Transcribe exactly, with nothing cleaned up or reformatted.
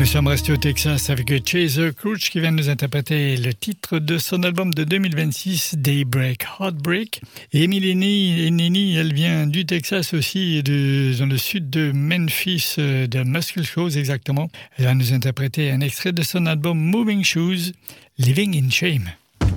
Nous sommes restés au Texas avec Chaser Crouch qui vient de nous interpréter le titre de son album de deux mille vingt-six, Daybreak Heartbreak. Et Emily Neni, elle vient du Texas aussi, de, dans le sud de Memphis, de Muscle Shoals exactement. Elle va nous interpréter un extrait de son album Moving Shoes, Living in Shame.